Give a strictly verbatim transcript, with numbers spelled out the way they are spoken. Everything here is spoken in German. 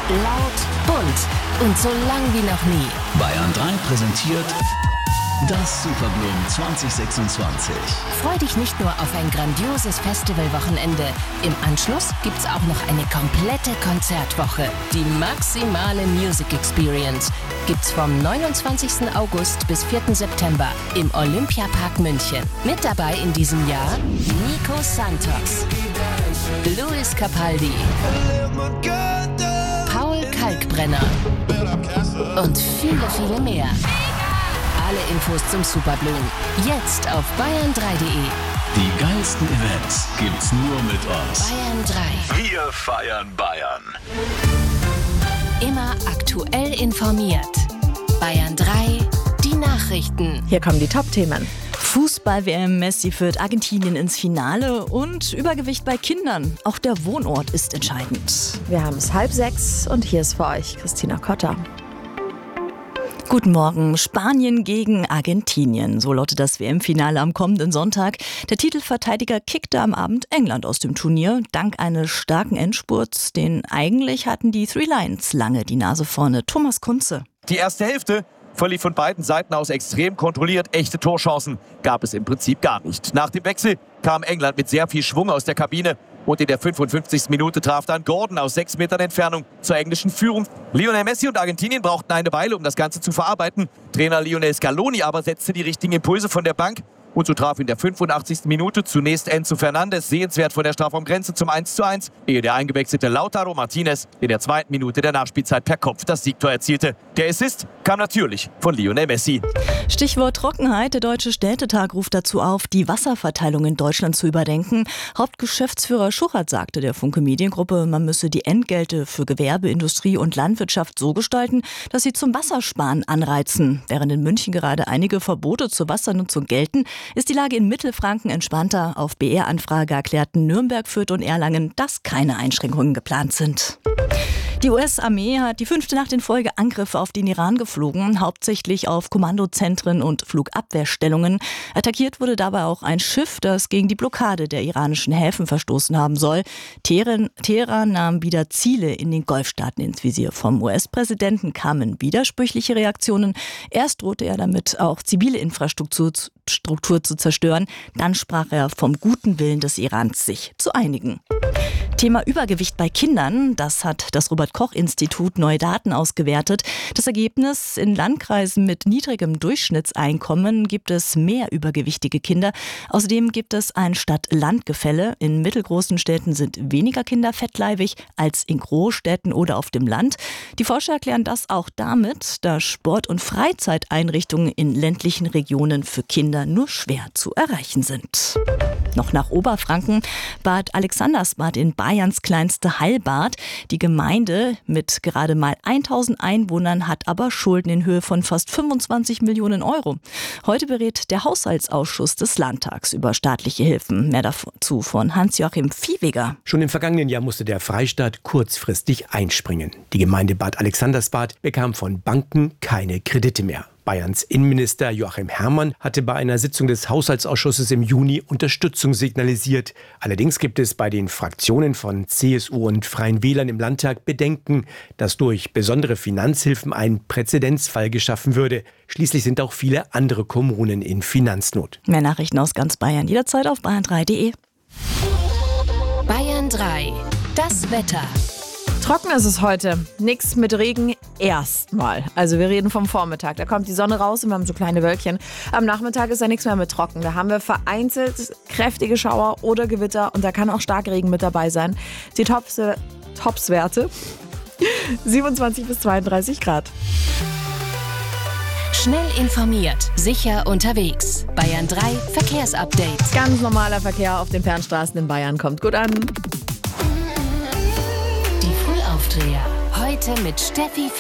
Laut, bunt und so lang wie noch nie. Bayern drei präsentiert das Superblumen zwanzig sechsundzwanzig. Freu dich nicht nur auf ein grandioses Festivalwochenende. Im Anschluss gibt's auch noch eine komplette Konzertwoche. Die maximale Music Experience gibt's vom neunundzwanzigsten August bis vierten September im Olympiapark München. Mit dabei in diesem Jahr Nico Santos, Luis Capaldi, Paul Kalkbrenner und viele, viele mehr. Alle Infos zum Superblumen jetzt auf bayern drei punkt de. Die geilsten Events gibt's nur mit uns. Bayern drei. Wir feiern Bayern. Immer aktuell informiert. Bayern drei, die Nachrichten. Hier kommen die Top-Themen. Fußball-W M, Messi führt Argentinien ins Finale und Übergewicht bei Kindern. Auch der Wohnort ist entscheidend. Wir haben es halb sechs und hier ist für euch Christina Kotter. Guten Morgen. Spanien gegen Argentinien. So lautet das W M-Finale am kommenden Sonntag. Der Titelverteidiger kickte am Abend England aus dem Turnier. Dank eines starken Endspurts, den eigentlich hatten die Three Lions lange die Nase vorne. Thomas Kunze. Die erste Hälfte verlief von beiden Seiten aus extrem kontrolliert. Echte Torchancen gab es im Prinzip gar nicht. Nach dem Wechsel kam England mit sehr viel Schwung aus der Kabine. Und in der fünfundfünfzigsten Minute traf dann Gordon aus sechs Metern Entfernung zur englischen Führung. Lionel Messi und Argentinien brauchten eine Weile, um das Ganze zu verarbeiten. Trainer Lionel Scaloni aber setzte die richtigen Impulse von der Bank. Und so traf in der fünfundachtzigsten Minute zunächst Enzo Fernandes sehenswert von der Strafraumgrenze zum eins zu eins, ehe der eingewechselte Lautaro Martinez in der zweiten Minute der Nachspielzeit per Kopf das Siegtor erzielte. Der Assist kam natürlich von Lionel Messi. Stichwort Trockenheit. Der Deutsche Städtetag ruft dazu auf, die Wasserverteilung in Deutschland zu überdenken. Hauptgeschäftsführer Schuchert sagte der Funke Mediengruppe, man müsse die Entgelte für Gewerbe, Industrie und Landwirtschaft so gestalten, dass sie zum Wassersparen anreizen. Während in München gerade einige Verbote zur Wassernutzung gelten, ist die Lage in Mittelfranken entspannter. Auf B R-Anfrage erklärten Nürnberg, Fürth und Erlangen, dass keine Einschränkungen geplant sind. Die U S-Armee hat die fünfte Nacht in Folge Angriffe auf den Iran geflogen, hauptsächlich auf Kommandozentren und Flugabwehrstellungen. Attackiert wurde dabei auch ein Schiff, das gegen die Blockade der iranischen Häfen verstoßen haben soll. Teheran, Teheran nahm wieder Ziele in den Golfstaaten ins Visier. Vom U S-Präsidenten kamen widersprüchliche Reaktionen. Erst drohte er damit, auch zivile Infrastruktur Struktur zu zerstören. Dann sprach er vom guten Willen des Irans, sich zu einigen. Thema Übergewicht bei Kindern, das hat das Robert-Koch-Institut neue Daten ausgewertet. Das Ergebnis: in Landkreisen mit niedrigem Durchschnittseinkommen gibt es mehr übergewichtige Kinder. Außerdem gibt es ein Stadt-Land-Gefälle. In mittelgroßen Städten sind weniger Kinder fettleibig als in Großstädten oder auf dem Land. Die Forscher erklären das auch damit, dass Sport- und Freizeiteinrichtungen in ländlichen Regionen für Kinder nur schwer zu erreichen sind. Noch nach Oberfranken. Bad Alexandersbad in Bayerns kleinste Heilbad. Die Gemeinde mit gerade mal tausend Einwohnern hat aber Schulden in Höhe von fast fünfundzwanzig Millionen Euro. Heute berät der Haushaltsausschuss des Landtags über staatliche Hilfen. Mehr dazu von Hans-Joachim Viehweger. Schon im vergangenen Jahr musste der Freistaat kurzfristig einspringen. Die Gemeinde Bad Alexandersbad bekam von Banken keine Kredite mehr. Bayerns Innenminister Joachim Herrmann hatte bei einer Sitzung des Haushaltsausschusses im Juni Unterstützung signalisiert. Allerdings gibt es bei den Fraktionen von C S U und Freien Wählern im Landtag Bedenken, dass durch besondere Finanzhilfen ein Präzedenzfall geschaffen würde. Schließlich sind auch viele andere Kommunen in Finanznot. Mehr Nachrichten aus ganz Bayern jederzeit auf bayern drei punkt de. Bayern drei, das Wetter. Trocken ist es heute. Nix mit Regen erstmal. Also wir reden vom Vormittag. Da kommt die Sonne raus und wir haben so kleine Wölkchen. Am Nachmittag ist da nichts mehr mit trocken. Da haben wir vereinzelt kräftige Schauer oder Gewitter und da kann auch Starkregen mit dabei sein. Die Tops, Topswerte siebenundzwanzig bis zweiunddreißig Grad. Schnell informiert, sicher unterwegs. Bayern drei Verkehrsupdate. Ganz normaler Verkehr auf den Fernstraßen in Bayern kommt gut an. Die Frühaufdreher. Heute mit Steffi